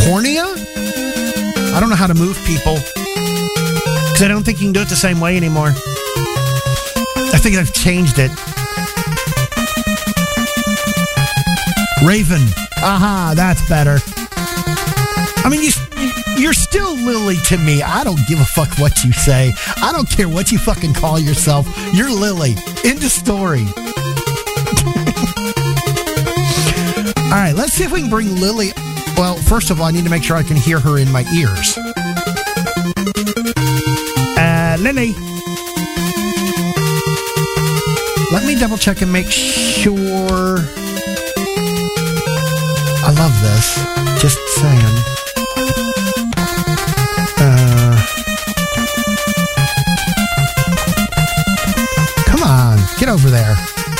cornea? I don't know how to move people. Because I don't think you can do it the same way anymore. I think I've changed it. Raven. Aha, that's better. I mean, you're still Lily to me. I don't give a fuck what you say. I don't care what you fucking call yourself. You're Lily. End of story. All right, let's see if we can bring Lily. Well, first of all, I need to make sure I can hear her in my ears. Lily. Let me double check and make sure. I love this. Just saying. Come on, get over there.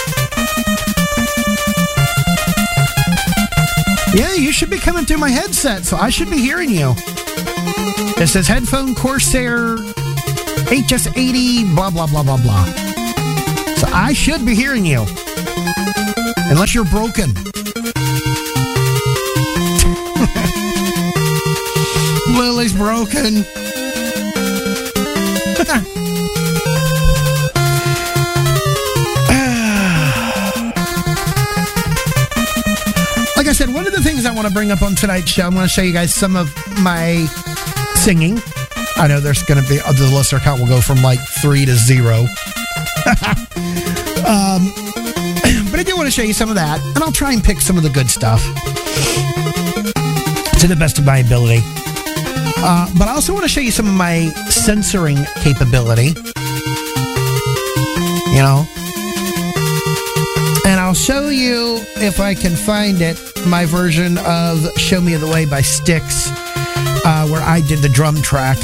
Yeah, you should be coming through my headset, so I should be hearing you. It says headphone Corsair HS80, blah, blah, blah, blah, blah. So I should be hearing you. Unless you're broken. Lily's broken. Like I said, one of the things I want to bring up on tonight's show, I'm going to show you guys some of my singing. I know there's going to be, the listener count will go from like 3 to 0. But I do want to show you some of that, and I'll try and pick some of the good stuff to the best of my ability. But I also want to show you some of my censoring capability. You know? And I'll show you, if I can find it, my version of Show Me the Way by Styx, where I did the drum track.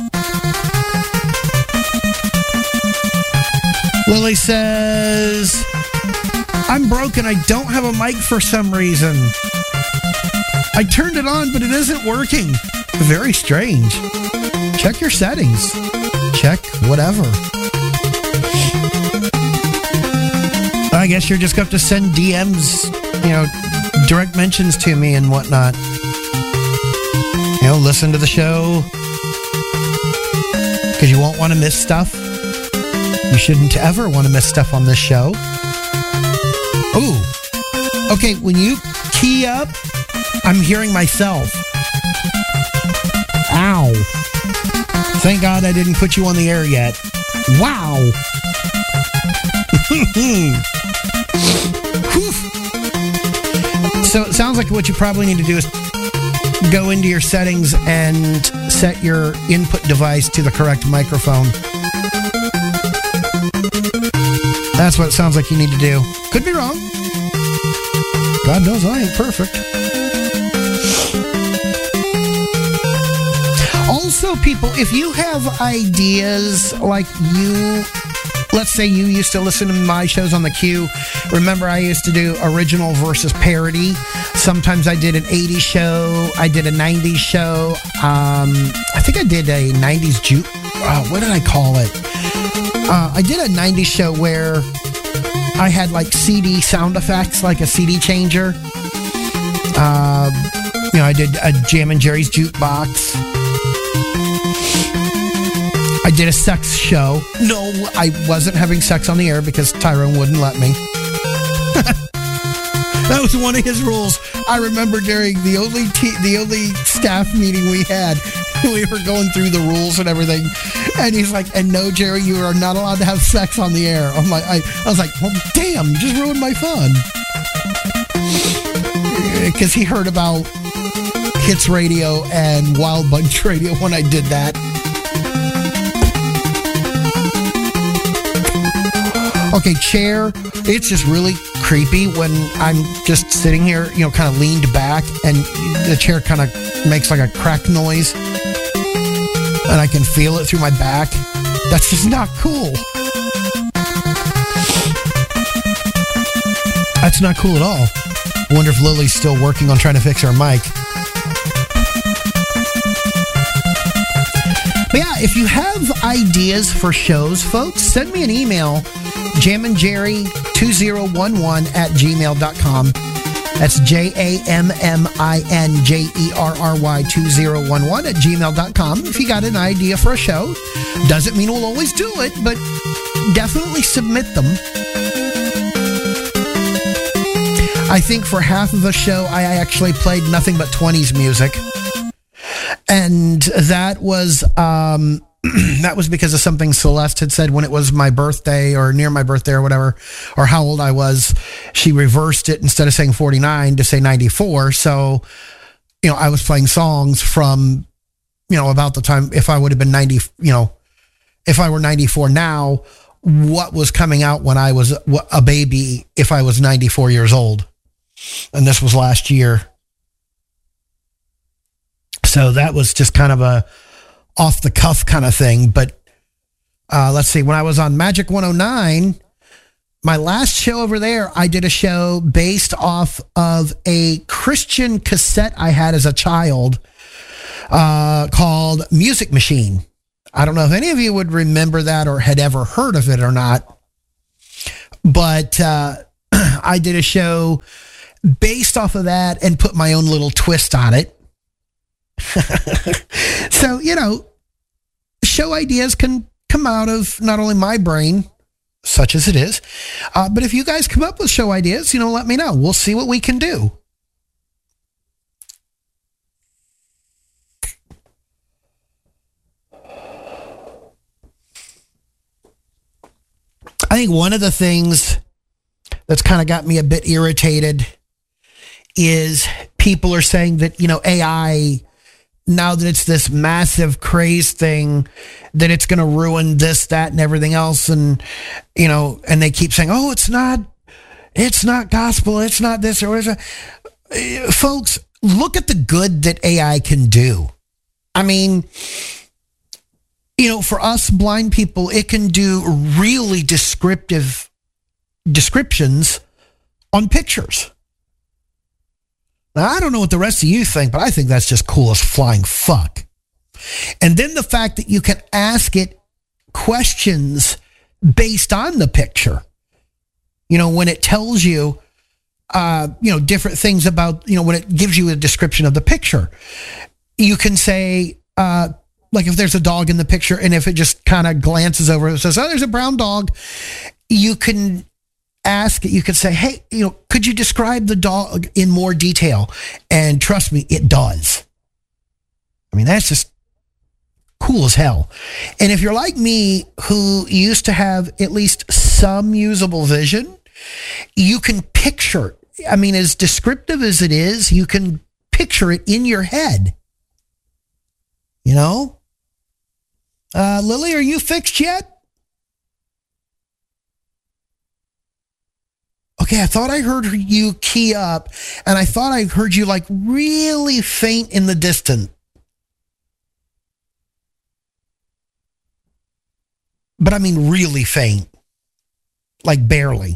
Lily says, I'm broken. I don't have a mic for some reason. I turned it on, but it isn't working. Very strange. Check your settings. Check whatever. I guess you're just going to have to send DMs, direct mentions to me and whatnot. Listen to the show. Because you won't want to miss stuff. You shouldn't ever want to miss stuff on this show. Ooh. Okay, when you key up, I'm hearing myself. Ow. Thank God I didn't put you on the air yet. Wow. So it sounds like what you probably need to do is go into your settings and set your input device to the correct microphone. That's what it sounds like you need to do. Could be wrong. God knows I ain't perfect. Also, people, if you have ideas like let's say you used to listen to my shows on the Q. Remember, I used to do original versus parody. Sometimes I did an 80s show. I did a 90s show. I think I did a 90s juke. What did I call it? I did a 90s show where I had like CD sound effects, like a CD changer. I did a Jam and Jerry's jukebox. I did a sex show. No, I wasn't having sex on the air because Tyrone wouldn't let me. That was one of his rules. I remember during the only staff meeting we had, we were going through the rules and everything, and he's like, "And no, Jerry, you are not allowed to have sex on the air." I'm like, I was like, "Well, damn, you just ruined my fun," because he heard about Hits Radio and Wild Bunch Radio when I did that. Okay, chair. It's just really creepy when I'm just sitting here, kind of leaned back, and the chair kind of makes like a crack noise, and I can feel it through my back. That's just not cool. That's not cool at all. I wonder if Lily's still working on trying to fix her mic. But yeah, if you have ideas for shows, folks, send me an email, jamandjerry2011@gmail.com. That's JAMMINJERRY2011 at gmail.com. If you got an idea for a show, doesn't mean we'll always do it, but definitely submit them. I think for half of a show, I actually played nothing but 20s music. And that was that was because of something Celeste had said when it was my birthday or near my birthday or whatever, or how old I was. She reversed it instead of saying 49 to say 94. So, I was playing songs from, about the time, if I would have been 90, if I were 94 now, what was coming out when I was a baby if I was 94 years old. And this was last year. So that was just kind of a off the cuff kind of thing. But let's see, when I was on Magic 109, my last show over there, I did a show based off of a Christian cassette I had as a child called Music Machine. I don't know if any of you would remember that or had ever heard of it or not. But I did a show based off of that and put my own little twist on it. So, show ideas can come out of not only my brain, such as it is, but if you guys come up with show ideas, let me know. We'll see what we can do. I think one of the things that's kind of got me a bit irritated is people are saying that, AI, now that it's this massive craze thing, that it's going to ruin this, that, and everything else. And, and they keep saying, oh, it's not gospel. It's not this or whatever. Folks, look at the good that AI can do. I mean, for us blind people, it can do really descriptive descriptions on pictures. Now, I don't know what the rest of you think, but I think that's just cool as flying fuck. And then the fact that you can ask it questions based on the picture. When it tells you, different things about, when it gives you a description of the picture. You can say, like if there's a dog in the picture and if it just kind of glances over and says, oh, there's a brown dog, you can ask it, you could say, hey, could you describe the dog in more detail? And trust me, it does. I mean, that's just cool as hell. And if you're like me, who used to have at least some usable vision, you can picture, as descriptive as it is, you can picture it in your head. Lily, are you fixed yet? Okay, I thought I heard you key up, and I thought I heard you like really faint in the distance. But I mean really faint. Like barely.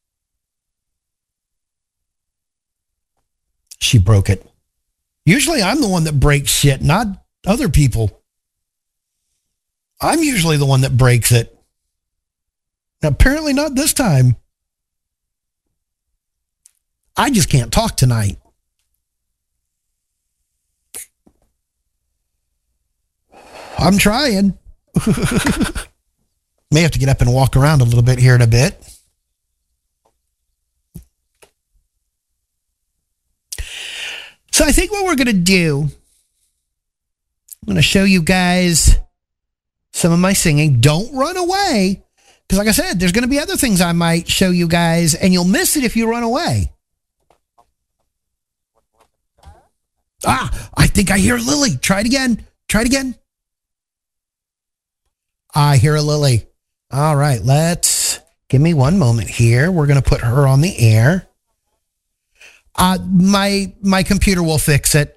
She broke it. Usually I'm the one that breaks shit, not other people. I'm usually the one that breaks it. Apparently not this time. I just can't talk tonight. I'm trying. May have to get up and walk around a little bit here in a bit. So I think what we're going to do, I'm going to show you guys some of my singing. Don't run away. Because like I said, there's going to be other things I might show you guys, and you'll miss it if you run away. I think I hear Lily. Try it again. Try it again. I hear a Lily. All right, give me one moment here. We're going to put her on the air. My computer will fix it.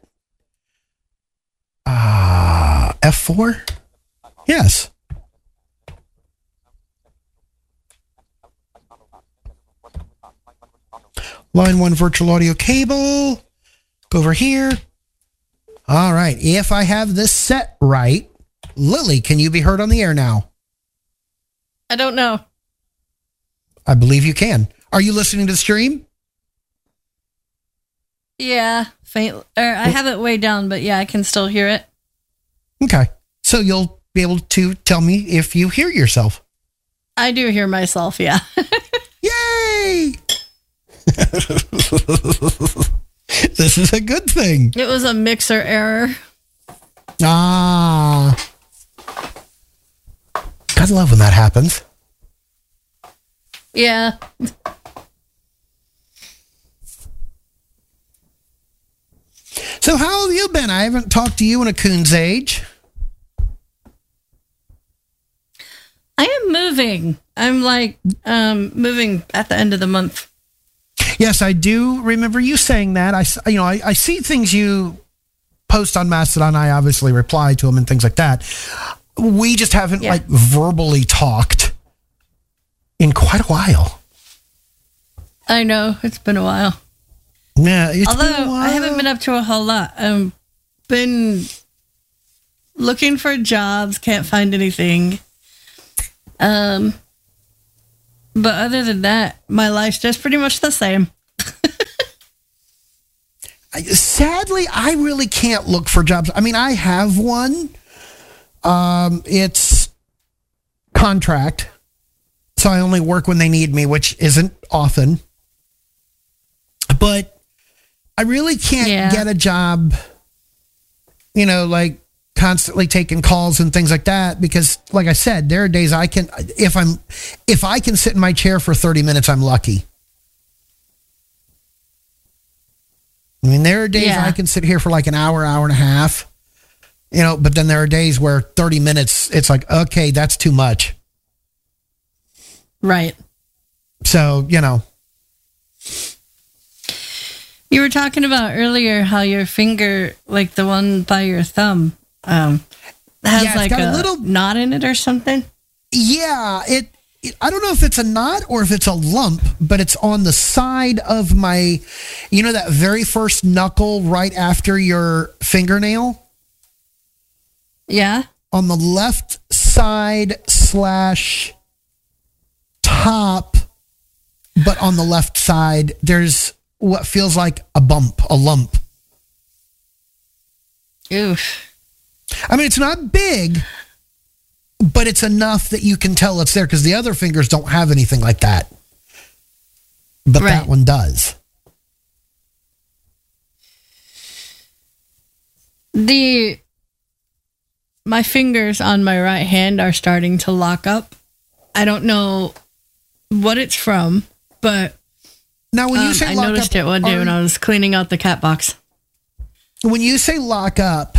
F4? Yes. Line 1 virtual audio cable. Go over here. All right. If I have this set right, Lily, can you be heard on the air now? I don't know. I believe you can. Are you listening to the stream? Yeah, faint. Or I have it way down, but yeah, I can still hear it. Okay. So you'll be able to tell me if you hear yourself. I do hear myself, yeah. Yay! This is a good thing. It was a mixer error. Ah. I love when that happens. Yeah. So how have you been? I haven't talked to you in a coon's age. I am moving. I'm like moving at the end of the month. Yes, I do remember you saying that. I see things you post on Mastodon. I obviously reply to them and things like that. We just haven't like verbally talked in quite a while. I know, it's been a while. Yeah, although I haven't been up to a whole lot. I've been looking for jobs, can't find anything. But other than that, my life's just pretty much the same. Sadly, I really can't look for jobs. I mean, I have one. It's contract, so I only work when they need me, which isn't often. But I really can't get a job, like constantly taking calls and things like that, because like I said, there are days I can, if I can sit in my chair for 30 minutes, I'm lucky. I mean, there are days I can sit here for like an hour and a half, but then there are days where 30 minutes, it's like, okay, that's too much. Right. So, You were talking about earlier how your finger, like the one by your thumb, has like a little knot in it or something. Yeah, I don't know if it's a knot or if it's a lump, but it's on the side of my, that very first knuckle right after your fingernail? Yeah. On the left side / top, but on the left side, there's what feels like a lump. Oof. I mean, it's not big, but it's enough that you can tell it's there, because the other fingers don't have anything like that. But that one does. My fingers on my right hand are starting to lock up. I don't know what it's from, but now when you say lock I noticed it one day when I was cleaning out the cat box. When you say lock up,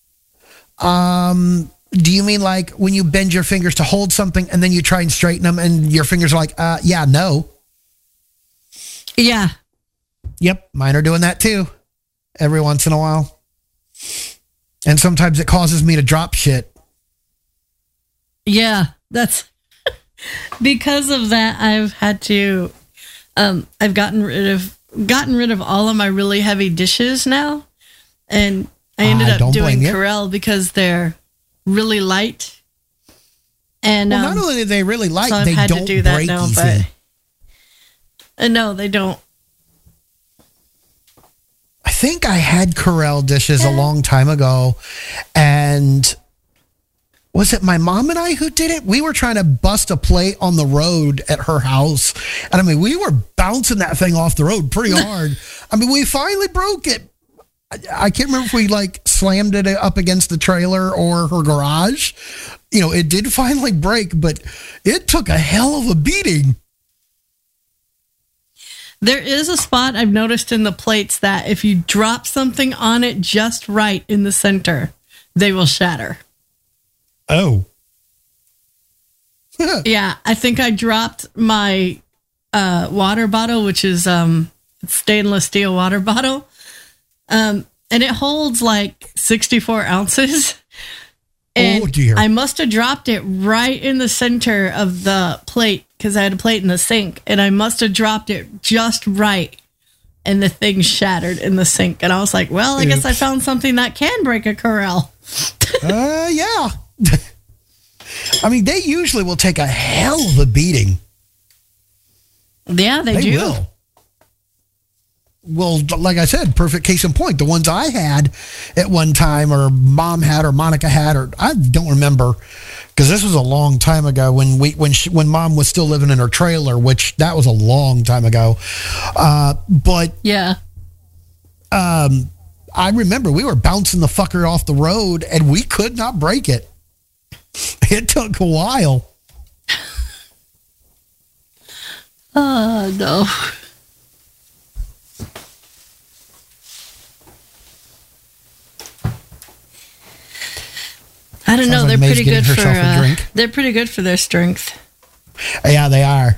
do you mean like when you bend your fingers to hold something and then you try and straighten them and your fingers are like, no. Yeah. Yep, mine are doing that too. Every once in a while. And sometimes it causes me to drop shit. Yeah, that's because of that. I've had to. I've gotten rid of all of my really heavy dishes now, and I ended up doing Corelle because they're really light. And not only are they really light, so they don't do that break now, easy. But no, they don't. I think I had Corelle dishes a long time ago, and was it my mom and I who did it? We were trying to bust a plate on the road at her house, and I mean, we were bouncing that thing off the road pretty hard. I mean, we finally broke it. I can't remember if we like slammed it up against the trailer or her garage. It did finally break, but it took a hell of a beating. There is a spot I've noticed in the plates that if you drop something on it just right in the center, they will shatter. Oh. Yeah, I think I dropped my water bottle, which is stainless steel water bottle. And it holds like 64 ounces. And oh, dear. I must have dropped it right in the center of the plate because I had a plate in the sink, and I must have dropped it just right, and the thing shattered in the sink. And I was like, well, I guess I found something that can break a Corelle. Yeah. I mean, they usually will take a hell of a beating. Yeah, they do. Will. Well, like I said, perfect case in point. The ones I had at one time, or Mom had, or Monica had, or I don't remember, because this was a long time ago when Mom was still living in her trailer, which that was a long time ago. But yeah, I remember we were bouncing the fucker off the road, and we could not break it. It took a while. Oh no. I don't know. They're pretty good for. They're pretty good for their strength. Yeah, they are.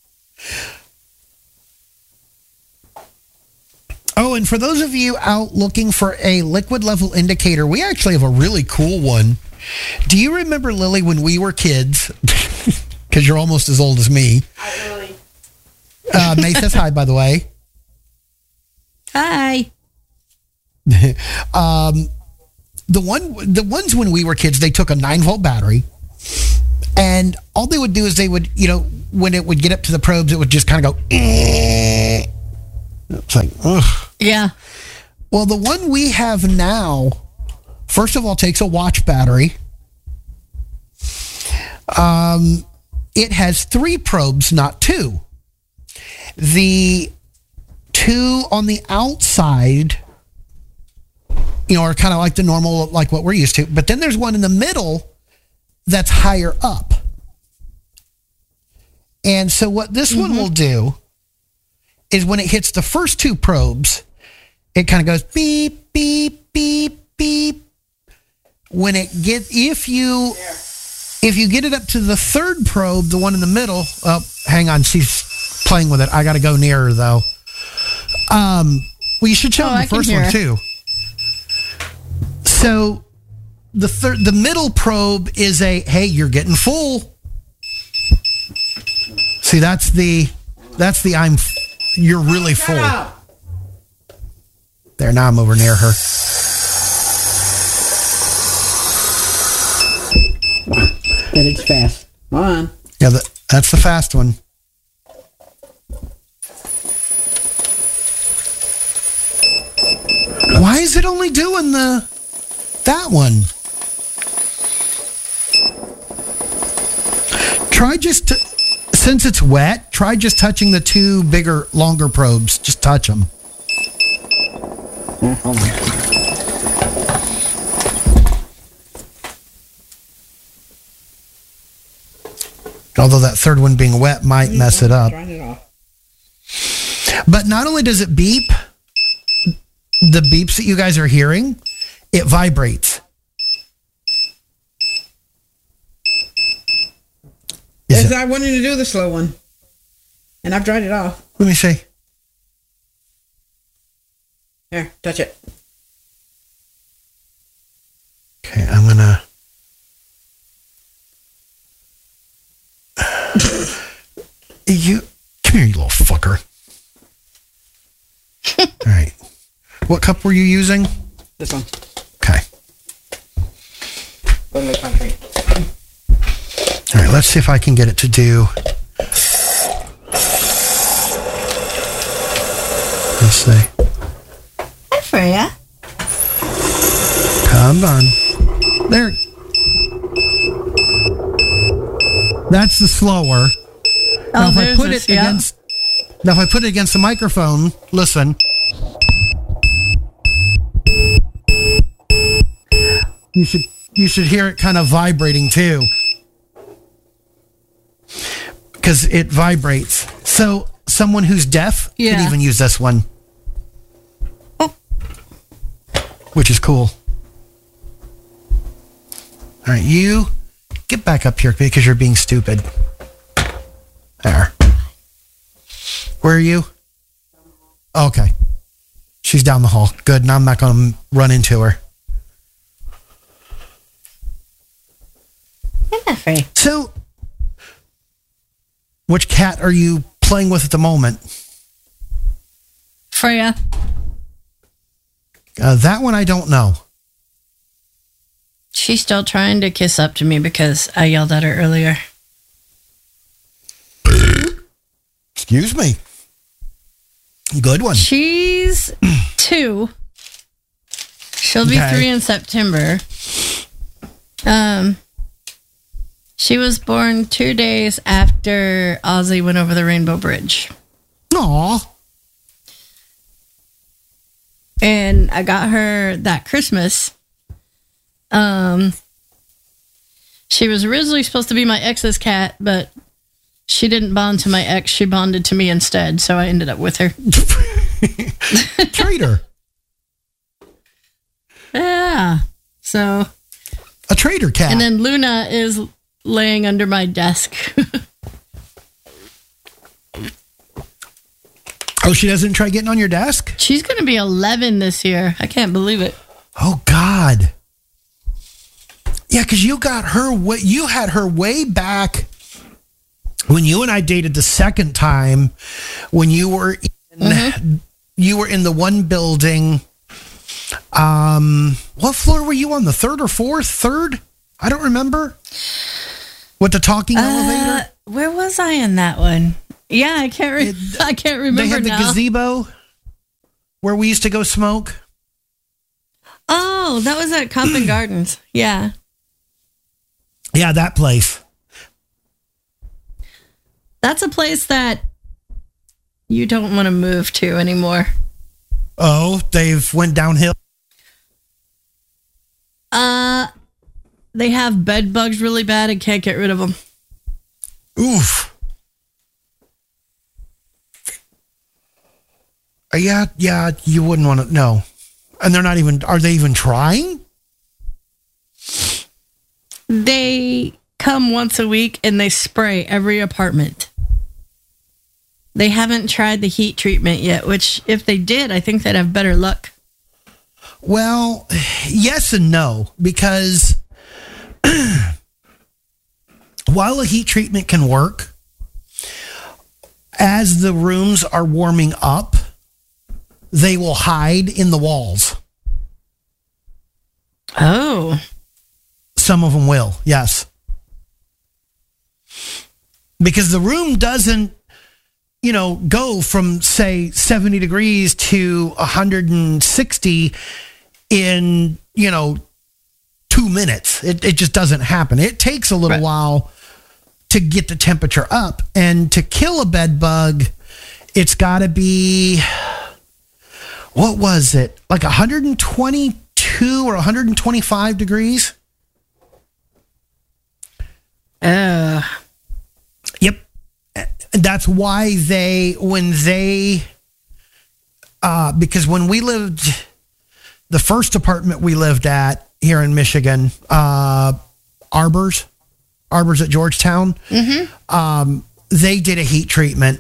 Oh, and for those of you out looking for a liquid level indicator, we actually have a really cool one. Do you remember, Lily, when we were kids? Because you're almost as old as me. Hi, Lily. May says hi, by the way. Hi. The ones when we were kids, they took a 9-volt battery, and all they would do is they would, when it would get up to the probes, it would just kind of go. It's like, ugh. Yeah. Well, the one we have now, first of all, takes a watch battery. It has 3 probes, not 2. The 2 on the outside, are kind of like the normal, like what we're used to. But then there's one in the middle that's higher up. And so what this one will do is when it hits the first 2 probes, it kind of goes beep, beep, beep, beep. When it if you get it up to the 3rd probe, the one in the middle, hang on, she's playing with it. I got to go near her though. Well, you should show them the first one too. So the middle probe is hey, you're getting full. See, that's the you're really full. There, now I'm over near her. But it's fast. Come on. Yeah, that's the fast one. Why is it only doing that one? Try just to, since it's wet, try just touching the 2 bigger, longer probes. Just touch them. Hold on. Although that 3rd one being wet might mess it up. Turn it off. But not only does it beep, the beeps that you guys are hearing, it vibrates. I wanted to do the slow one, and I've dried it off. Let me see. Here, touch it. Okay, I'm gonna. Come here, you little fucker. All right. What cup were you using? This one. Okay. Totally concrete. All right, let's see if I can get it to do. Let's see. Hi, Freya. Come on. There. That's the slower. Now, if I put it against the microphone, listen. You should hear it kind of vibrating too. Because it vibrates. So someone who's deaf can even use this one. Oh. Which is cool. All right, you get back up here because you're being stupid. There. Where are you? Okay. She's down the hall. Good. Now I'm not going to run into her. I'm not afraid. So, which cat are you playing with at the moment? Freya. That one I don't know. She's still trying to kiss up to me because I yelled at her earlier. Excuse me. Good one. She's She's 2. She'll be 3 in September. She was born 2 days after Ozzy went over the Rainbow Bridge. Aw. And I got her that Christmas. She was originally supposed to be my ex's cat, but she didn't bond to my ex. She bonded to me instead, so I ended up with her. Traitor. Yeah. So. A traitor cat. And then Luna is laying under my desk. Oh, she doesn't try getting on your desk? She's going to be 11 this year. I can't believe it. Oh, God. Yeah, because you got her. You had her way back when you and I dated the second time. When you were you were in the one building. What floor were you on? The third or fourth? Third? I don't remember. With the talking elevator. Where was I in that one? Yeah, I can't remember. They had the gazebo where we used to go smoke. Oh, that was at Compton Gardens. Yeah. Yeah, that place. That's a place that you don't want to move to anymore. Oh, they've went downhill? They have bed bugs really bad and can't get rid of them. Oof. Yeah, you wouldn't want to know. And are they even trying? They come once a week and they spray every apartment. They haven't tried the heat treatment yet, which if they did, I think they'd have better luck. Well, yes and no, because while a heat treatment can work, as the rooms are warming up, they will hide in the walls. Oh. Some of them will, yes. Because the room doesn't, go from, say, 70 degrees to 160 in, 2 minutes. It just doesn't happen. It takes a little while to get the temperature up. And to kill a bed bug, it's got to be, what was it? Like 122 or 125 degrees? Yep. That's why because when we lived, the first apartment we lived at here in Michigan, Arbors at Georgetown, they did a heat treatment.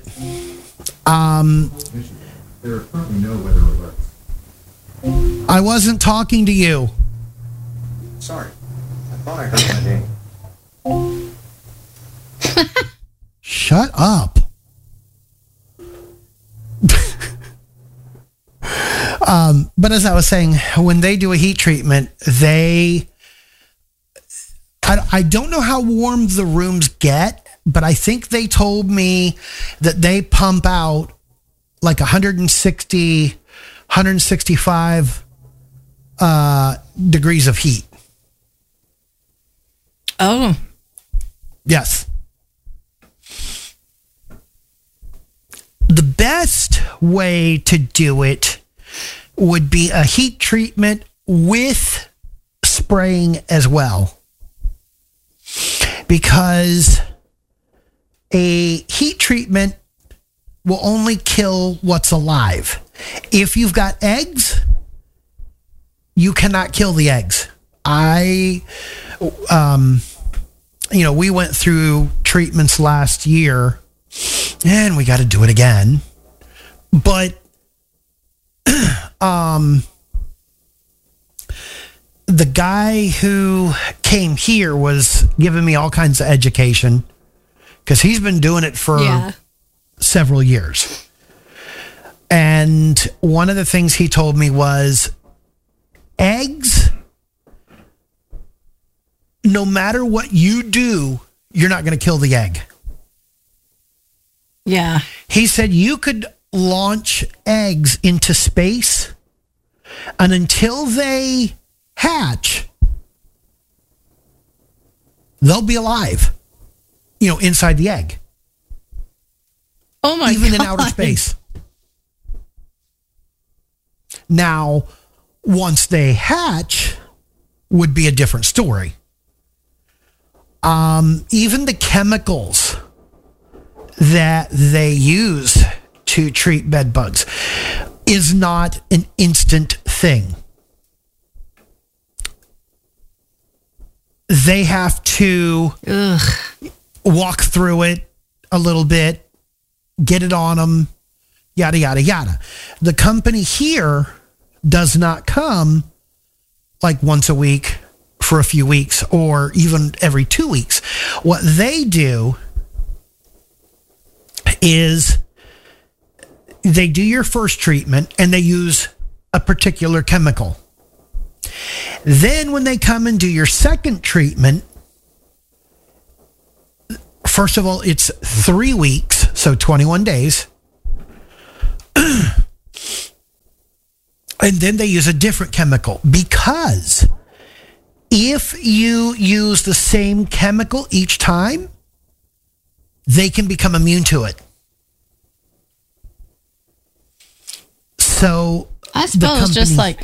There are currently no weather alerts. I wasn't talking to you. Sorry. I thought I heard my name. Shut up. But as I was saying, when they do a heat treatment, I don't know how warm the rooms get, but I think they told me that they pump out like 160, 165 degrees of heat. Oh. Yes. The best way to do it would be a heat treatment with spraying as well. Because a heat treatment will only kill what's alive. If you've got eggs, you cannot kill the eggs. We went through treatments last year and we got to do it again. But the guy who came here was giving me all kinds of education because he's been doing it for several years. And one of the things he told me was eggs, no matter what you do, you're not going to kill the egg. Yeah. He said you could launch eggs into space, and until they hatch, they'll be alive, inside the egg. Oh my God. Even in outer space. Now, once they hatch, would be a different story. Even the chemicals that they use to treat bed bugs is not an instant thing. They have to walk through it a little bit, get it on them, yada, yada, yada. The company here does not come like once a week for a few weeks or even every 2 weeks. What they do is they do your first treatment and they use a particular chemical. Then when they come and do your second treatment, first of all, it's 3 weeks, so 21 days. And then they use a different chemical, because if you use the same chemical each time, they can become immune to it. So I suppose just like,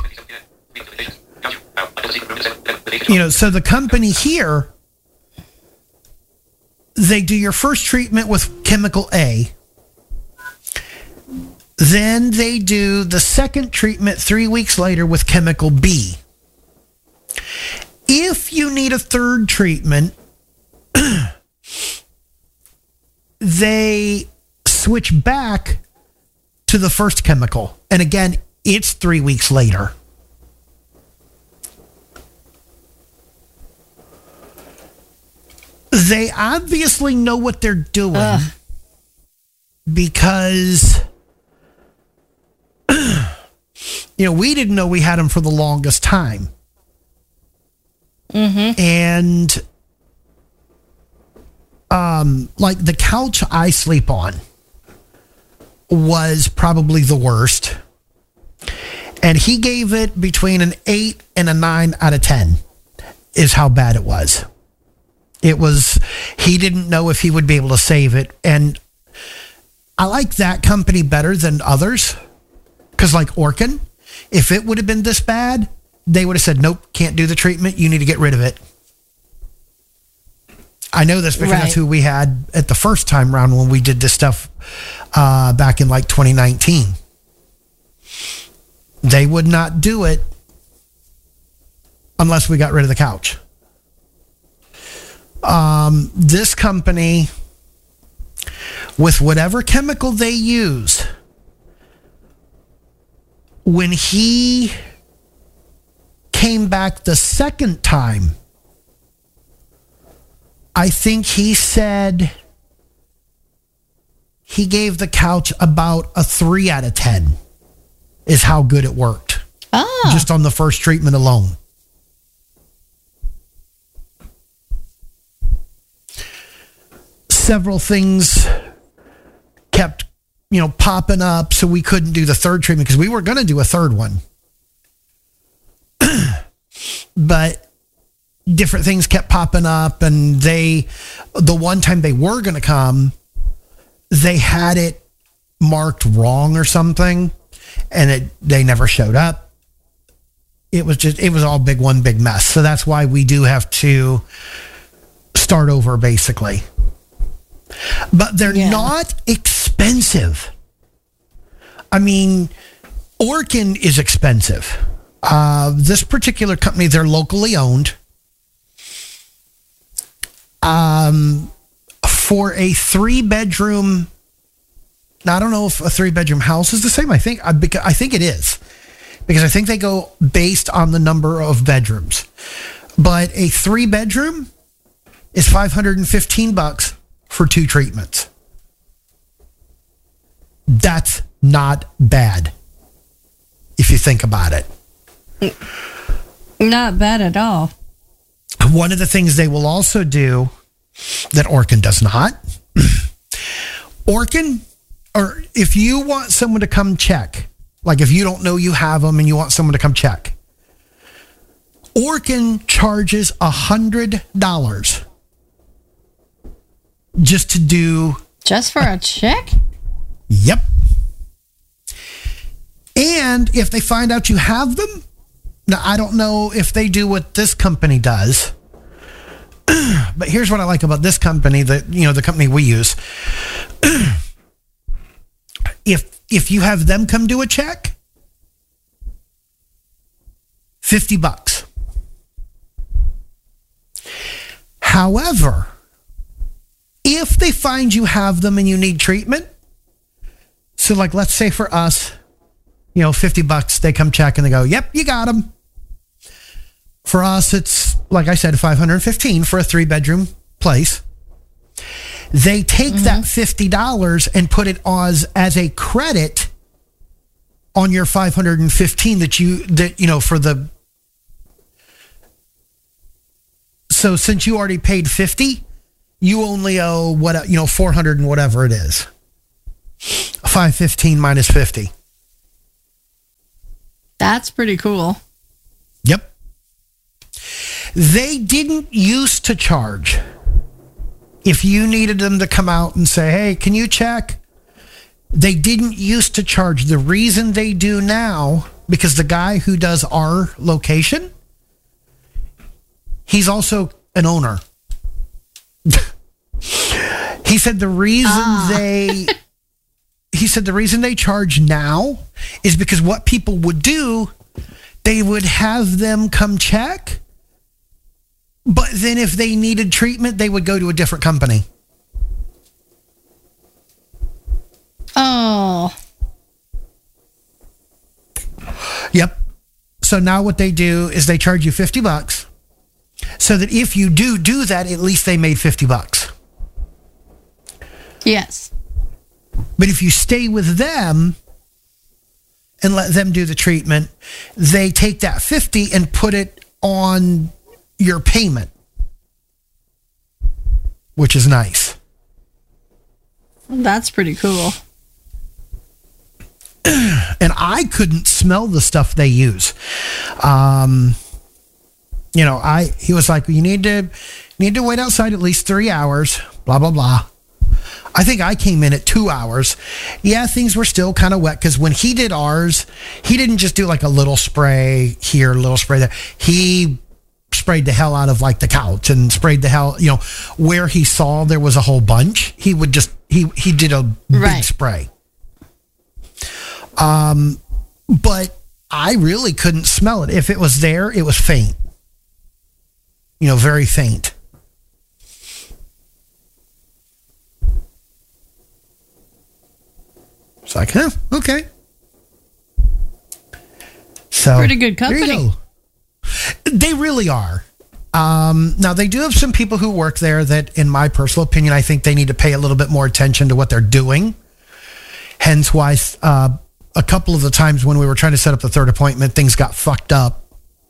so the company here, they do your first treatment with chemical A. Then they do the second treatment 3 weeks later with chemical B. If you need a third treatment, they switch back to the first chemical. And again, it's 3 weeks later. They obviously know what they're doing because, we didn't know we had them for the longest time. Mm-hmm. And, like the couch I sleep on was probably the worst. And he gave it between an 8 and a 9 out of 10 is how bad it was. He didn't know if he would be able to save it. And I like that company better than others. Because like Orkin, if it would have been this bad, they would have said, nope, can't do the treatment. You need to get rid of it. I know this because that's who we had at the first time round when we did this stuff back in like 2019. They would not do it unless we got rid of the couch. This company, with whatever chemical they use, when he came back the second time, I think he said he gave the couch about a 3 out of 10 is how good it worked. Just on the first treatment alone. Several things kept, popping up, so we couldn't do the third treatment because we were going to do a third one. But different things kept popping up, and the one time they were going to come, they had it marked wrong or something, and they never showed up. It was all one big mess. So that's why we do have to start over, basically. But they're not expensive. I mean, Orkin is expensive. This particular company, they're locally owned. For a 3-bedroom, now I don't know if a 3-bedroom house is the same. I think it is, because I think they go based on the number of bedrooms. But a 3-bedroom is $515 for 2 treatments. That's not bad if you think about it. Not bad at all. One of the things they will also do that Orkin does not, Orkin or if you want someone to come check, like if you don't know you have them and you want someone to come check, Orkin charges $100 just to do. Just for a check? Yep. And if they find out you have them, now I don't know if they do what this company does, but here's what I like about this company, the company we use. If you have them come do a check, $50. However, if they find you have them and you need treatment, so like let's say for us, $50, they come check and they go, yep, you got them. For us, it's, like I said, $515 for a 3-bedroom place. They take that $50 and put it as a credit on your $515 for the. So since you already paid $50, you only owe $400 and whatever it is. $515 minus $50. That's pretty cool. Yep. They didn't used to charge. If you needed them to come out and say, hey, can you check? They didn't used to charge. The reason they do now, because the guy who does our location, he's also an owner. He said the reason they charge now is because what people would do, they would have them come check, but then if they needed treatment, they would go to a different company. Oh. Yep. So now what they do is they charge you $50 so that if you do that, at least they made $50. Yes. But if you stay with them and let them do the treatment, they take that $50 and put it on your payment, which is nice. That's pretty cool. And I couldn't smell the stuff they use. He was like, you need to wait outside at least 3 hours, blah, blah, blah. I think I came in at 2 hours. Yeah, things were still kind of wet because when he did ours, he didn't just do like a little spray here, a little spray there. He sprayed the hell out of like the couch and sprayed the hell, where he saw there was a whole bunch. He would just, he did a big spray. But I really couldn't smell it. If it was there, it was faint. Very faint. It's like, okay. So pretty good company. There you go. They really are. Now they do have some people who work there that, in my personal opinion, I think they need to pay a little bit more attention to what they're doing. Hence why a couple of the times when we were trying to set up the third appointment, things got fucked up.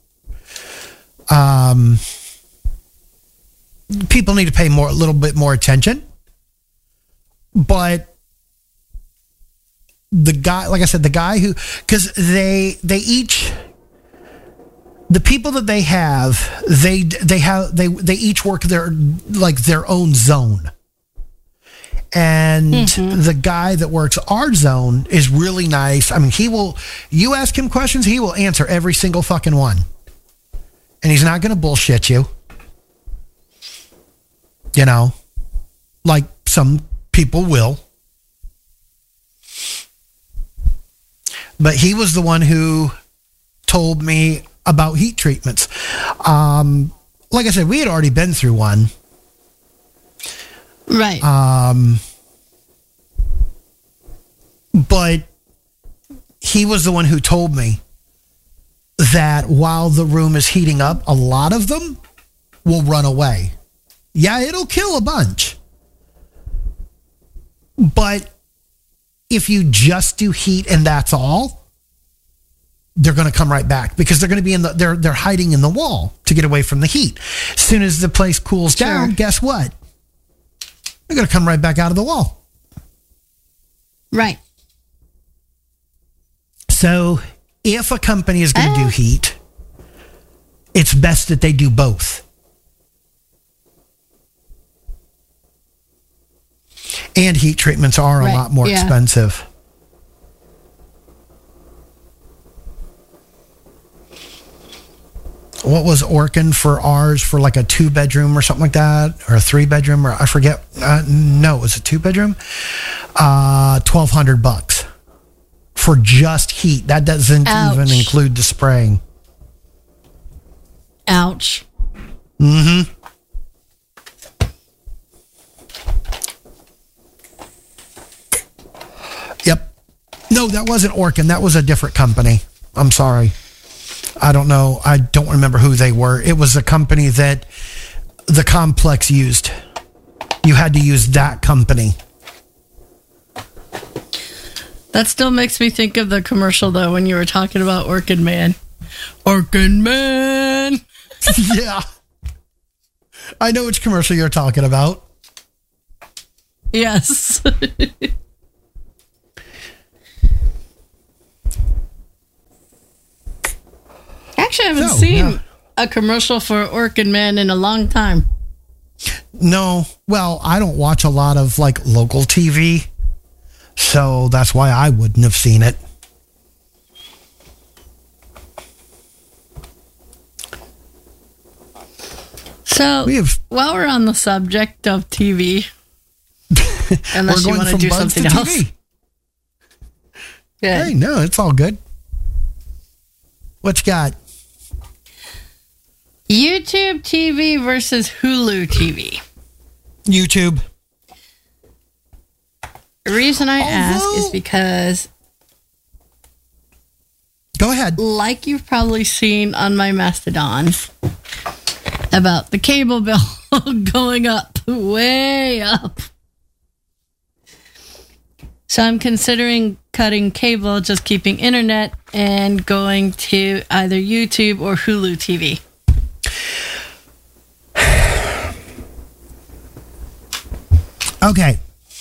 People need to pay a little bit more attention. But the guy, like I said, because they each, the people that they have, they each work their own zone. And the guy that works our zone is really nice. I mean, you ask him questions, he will answer every single fucking one. And he's not going to bullshit you. Like some people will. But he was the one who told me about heat treatments. Like I said, we had already been through one. Right. But he was the one who told me that while the room is heating up, a lot of them will run away. Yeah, it'll kill a bunch. But if you just do heat and that's all, they're going to come right back because they're going to be they're hiding in the wall to get away from the heat. As soon as the place cools down, guess what? They're going to come right back out of the wall. Right. So if a company is going to do heat, it's best that they do both. And heat treatments are a lot more expensive. What was Orkin for ours for like a 2-bedroom or something like that? Or a 3-bedroom, or I forget. No, it was a 2-bedroom. $1,200 for just heat. That doesn't even include the spraying. Ouch. Mm-hmm. Yep. No, that wasn't Orkin. That was a different company. I'm sorry. I don't know. I don't remember who they were. It was a company that the complex used. You had to use that company. That still makes me think of the commercial, though, when you were talking about Orchid Man. Orchid Man! Yeah. I know which commercial you're talking about. Yes. Actually, I haven't seen a commercial for Orchid Man in a long time. No. Well, I don't watch a lot of like local TV, so that's why I wouldn't have seen it. So, while we're on the subject of TV, unless you want to do something else. Good. Hey, no, it's all good. What you got? YouTube TV versus Hulu TV. YouTube. The reason I ask is because... Go ahead. Like you've probably seen on my Mastodon about the cable bill going up, way up. So I'm considering cutting cable, just keeping internet, and going to either YouTube or Hulu TV. Okay.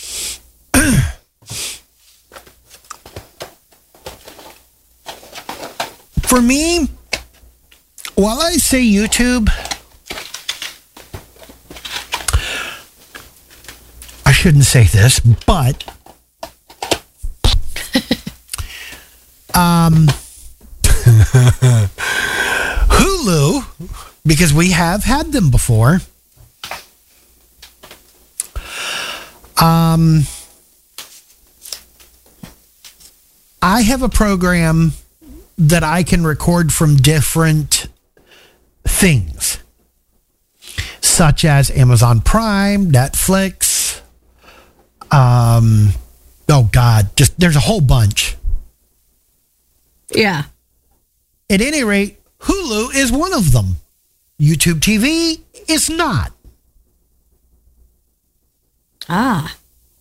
For me, while I say YouTube, I shouldn't say this, but Hulu, because we have had them before, I have a program that I can record from different things, such as Amazon Prime, Netflix, oh God, just there's a whole bunch. Yeah. At any rate, Hulu is one of them. YouTube TV is not. Ah.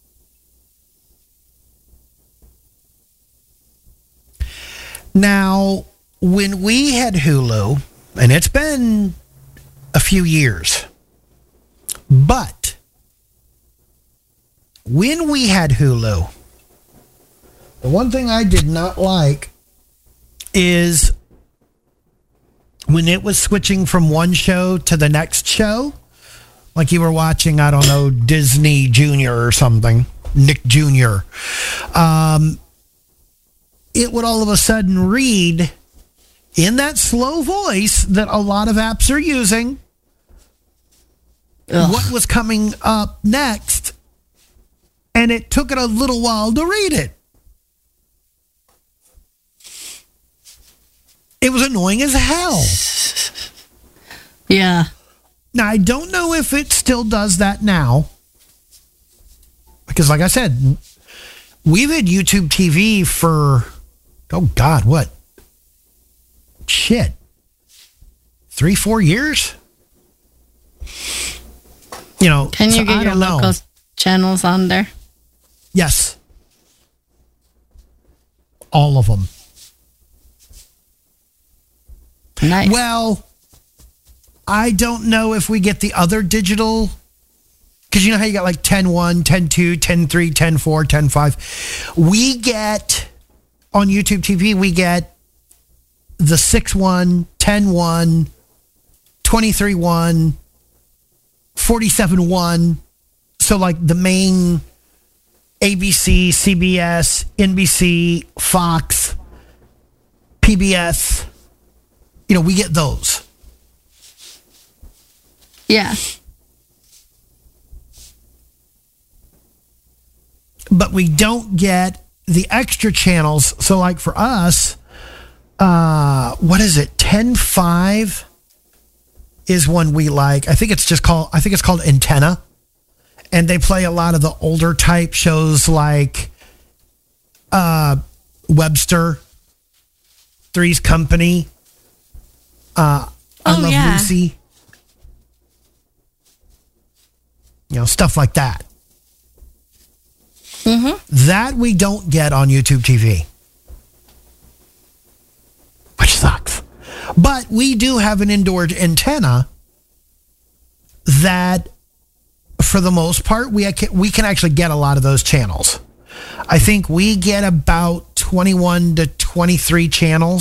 Now, when we had Hulu, and it's been a few years, but when we had Hulu, the one thing I did not like is when it was switching from one show to the next show, like you were watching, I don't know, Disney Junior or something, Nick Jr., it would all of a sudden read in that slow voice that a lot of apps are using what was coming up next, and it took it a little while to read it. It was annoying as hell. Yeah. Now, I don't know if it still does that now, because like I said, we've had YouTube TV for, oh God, what? Shit. 3-4 years? You know, can you get your local channels on there? Yes. All of them. Nice. Well, I don't know if we get the other digital Because you know how you got like 10.1, 10.2, 10.3, 10.4, 10.5. We get, on YouTube TV, we get the 6.1, 10.1, 23.1, 47.1. So like the main ABC, CBS, NBC, Fox, PBS, we get those. Yeah. But we don't get the extra channels. So like for us, what is it? 10.5 is one we like. I think it's called Antenna. And they play a lot of the older type shows like Webster, Three's Company, I Love Lucy. Stuff like that. Mm-hmm. That we don't get on YouTube TV, which sucks. But we do have an indoor antenna that, for the most part, we can actually get a lot of those channels. I think we get about 21 to 23 channels